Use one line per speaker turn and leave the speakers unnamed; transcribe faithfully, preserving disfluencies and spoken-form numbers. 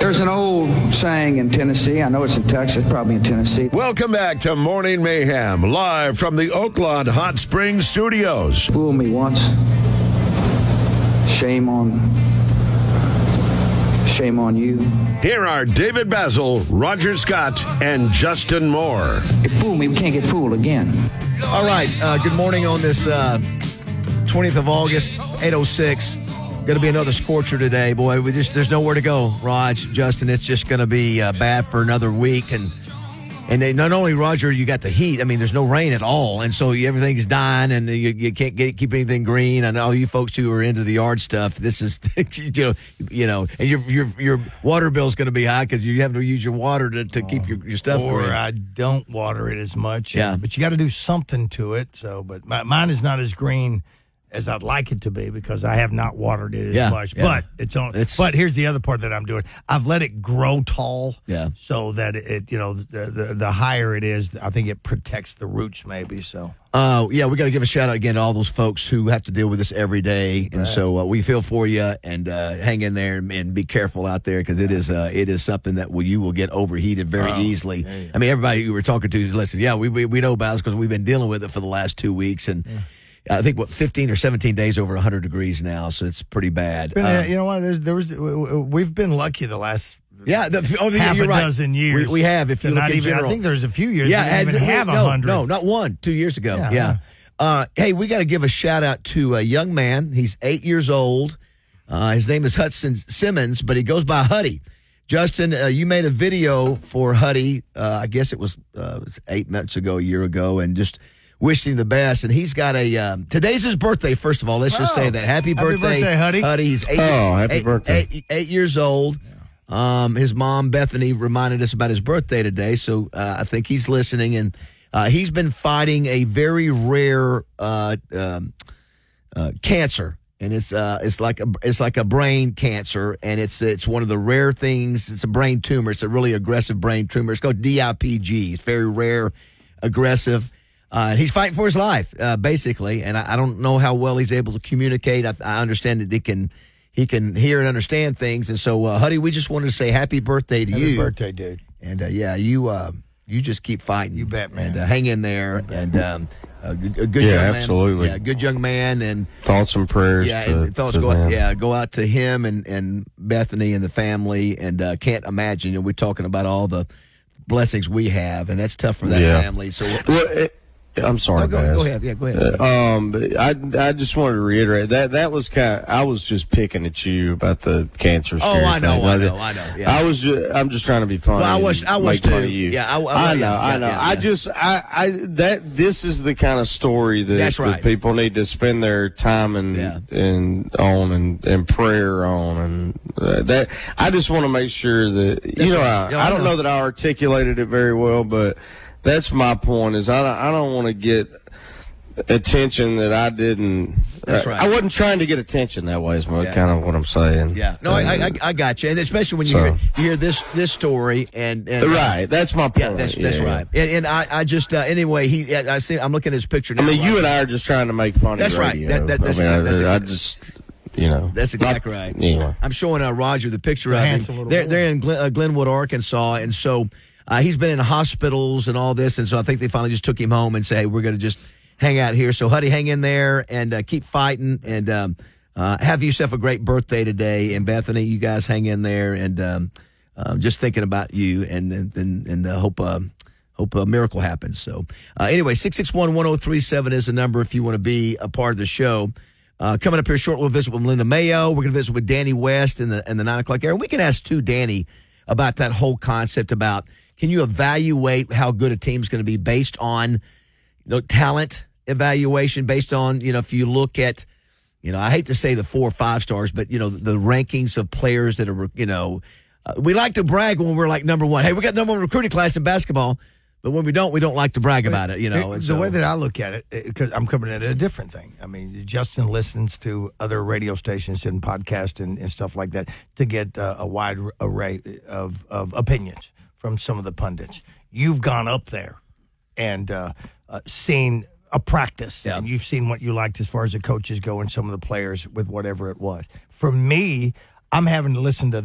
There's an old saying in Tennessee. I know it's in Texas, probably in Tennessee.
Welcome back to Morning Mayhem, live from the Oaklawn Hot Springs Studios.
Fool me once. Shame on... Shame on you.
Here are David Basil, Roger Scott, and Justin Moore.
You fool me, we can't get fooled again.
All right, uh, good morning on this uh, twentieth of August, eight oh six. Going to be another scorcher today. Boy, we just there's nowhere to go, Raj, Justin. It's just going to be uh, bad for another week. And and they, not only, Roger, you got the heat. I mean, there's no rain at all. And so you, everything's dying, and you, you can't get, keep anything green. And all you folks who are into the yard stuff, this is, you know, you know, and your your your water bill's going to be high because you have to use your water to, to keep your, your stuff
or
green.
Or I don't water it as much.
Yeah.
But you got to do something to it. So, but my, mine is not as green as I'd like it to be because I have not watered it as
yeah,
much.
Yeah.
But it's on. It's, but here's the other part that I'm doing. I've let it grow tall.
Yeah.
So that it, you know, the the, the higher it is, I think it protects the roots maybe. So.
Uh, yeah, we got to give a shout out again to all those folks who have to deal with this every day, and right. so uh, we feel for you. And uh, hang in there and, and be careful out there because it is uh, it is something that will, you will get overheated very oh, easily. Yeah, yeah. I mean, everybody you were talking to is listen. Yeah, we we, we know about it because we've been dealing with it for the last two weeks, and yeah. I think what fifteen or seventeen days over one hundred degrees now, so it's pretty bad.
Been,
uh,
you know what? There was we've been lucky the last.
Yeah, the, oh,
half
you're
a
right.
dozen years.
We, we have, if you look
not
in
even,
general.
I think there's a few years
yeah,
that didn't even have a
no,
hundred.
No, not one. Two years ago. Yeah.
yeah.
yeah. Uh, hey, we got to give a shout out to a young man. He's eight years old. Uh, his name is Hudson Simmons, but he goes by Huddy. Justin, uh, you made a video for Huddy. Uh, I guess it was, uh, it was eight months ago, a year ago, and just wished him the best. And he's got a um, today's his birthday. First of all, let's just
oh,
say that happy birthday,
happy birthday, Huddy.
Huddy, he's eight.
Oh, happy
eight,
birthday!
Eight, eight years old. Um, his mom Bethany reminded us about his birthday today, so uh, I think he's listening, and uh, he's been fighting a very rare uh, um, uh, cancer, and it's uh, it's like a it's like a brain cancer, and it's it's one of the rare things. It's a brain tumor. It's a really aggressive brain tumor. It's called D I P G. It's very rare, aggressive. Uh, he's fighting for his life, uh, basically, and I, I don't know how well he's able to communicate. I, I understand that he can. He can hear and understand things, and so, uh, Huddy, we just wanted to say happy birthday to
happy
you.
Happy birthday, dude!
And uh, yeah, you uh, you just keep fighting.
You bet, man.
And uh, hang in there. And um, a, good, a good
yeah,
young man.
absolutely.
Yeah, good young man. And
thoughts and prayers.
Yeah,
to,
and thoughts
to
go out,
them.
yeah go out to him and, and Bethany and the family. And uh, can't imagine. You know, we're talking about all the blessings we have, and that's tough for that
yeah.
family. So.
Well, it, I'm sorry,
no, go,
guys.
go ahead. Yeah, go ahead.
Uh, um, I I just wanted to reiterate that that was kind of, I was just picking at you about the cancer.
Oh, I know,
thing.
I know, I know. Yeah.
I was. Just, I'm just trying to be funny.
Well, I was, I was
make fun
too.
of you.
Yeah, I, I,
I know,
yeah,
I know.
yeah, yeah.
I just, I, I that this is the kind of story that,
That's right.
that people need to spend their time and
yeah.
and on and, and prayer on, and uh, that I just want to make sure that you
That's
know.
right.
I,
yeah, I
I don't
know.
know that I articulated it very well, but that's my point. Is I don't, I don't want to get attention that I didn't.
That's
uh,
right.
I wasn't trying to get attention that way. Is
Yeah.
kind of what I'm saying.
Yeah. No,
uh,
I, I I got you, and especially when you,
So.
hear, you hear this this story, and, and
right. That's my point.
Yeah, that's that's
yeah,
right. And, and I, I just uh, anyway, he I I see I'm looking at his picture now.
I mean,
right?
you and I are just trying to make fun.
That's
of
right.
radio.
That, that, that's
I mean,
exactly, that's
I, I
exactly.
just, you know,
That's exactly
not,
right.
Anyway.
I'm showing uh, Roger the picture
A
of
handsome
him.
little
They're
boy.
they're in Glen, uh, Glenwood, Arkansas, and so uh, he's been in hospitals and all this, and so I think they finally just took him home and say, hey, we're going to just hang out here. So, Huddy, hang in there and uh, keep fighting, and um, uh, have yourself a great birthday today. And Bethany, you guys hang in there, and um, uh, just thinking about you, and and and, and uh, hope uh, hope a miracle happens. So, uh, anyway, six six one, one oh three seven is the number if you want to be a part of the show. Uh, coming up here short, we'll visit with Linda Mayo. We're going to visit with Danny West in the in the nine o'clock hour. We can ask too Danny about that whole concept about can you evaluate how good a team's going to be based on the talent evaluation, based on, you know, if you look at, you know, I hate to say the four or five stars, but, you know, the rankings of players that are, you know, uh, we like to brag when we're like number one. Hey, we got number one recruiting class in basketball, but when we don't, we don't like to brag about it, you know. And
the
so,
way that I look at it, because I'm coming at a different thing. I mean, Justin listens to other radio stations and podcasts and, and stuff like that to get uh, a wide array of, of opinions from some of the pundits. You've gone up there and uh, uh, seen a practice,
yeah.
and you've seen what you liked as far as the coaches go and some of the players with whatever it was. For me, I'm having to listen to